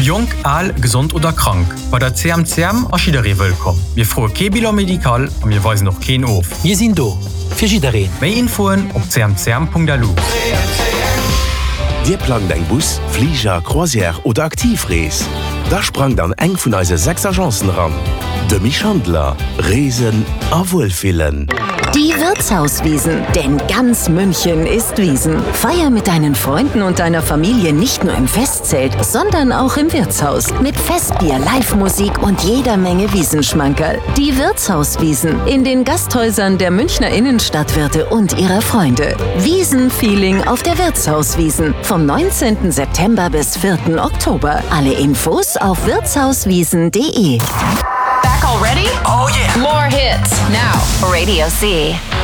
Jung, alt, gesund oder krank. Bei der CMCM ist jeder willkommen. Wir fragen kein Bilan medikal und wir weisen noch keinen auf. Wir sind da. Für jeden. Mehr Infos auf cmcm.lu. Dir plant ein Bus, Flieger, Croisière oder Aktivreis. Da sprang dann eng von unseren 6 Agenzen ran. De Mischandler, Reisen, Wohlfühlen. Die Wirtshauswiesen, denn ganz München ist Wiesen. Feier mit deinen Freunden und deiner Familie nicht nur im Festzelt, sondern auch im Wirtshaus. Mit Festbier, Live-Musik und jeder Menge Wiesenschmankerl. Die Wirtshauswiesen in den Gasthäusern der Münchner Innenstadtwirte und ihrer Freunde. Wiesenfeeling auf der Wirtshauswiesen vom 19. September bis 4. Oktober. Alle Infos auf wirtshauswiesen.de. Back already? Oh yeah! More hits now. Radio C.